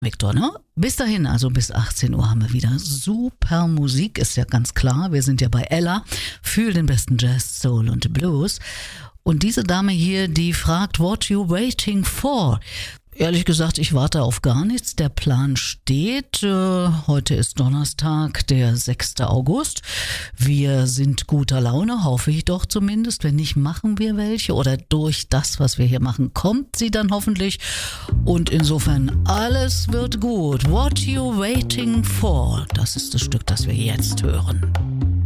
Viktor, ne? Bis dahin, also bis 18 Uhr haben wir wieder super Musik, ist ja ganz klar. Wir sind ja bei Ella für den besten Jazz, Soul und Blues. Und diese Dame hier, die fragt, what you waiting for? Ehrlich gesagt, ich warte auf gar nichts. Der Plan steht. Heute ist Donnerstag, der 6. August. Wir sind guter Laune, hoffe ich doch zumindest. Wenn nicht, machen wir welche. Oder durch das, was wir hier machen, kommt sie dann hoffentlich. Und insofern, alles wird gut. What you waiting for? Das ist das Stück, das wir jetzt hören.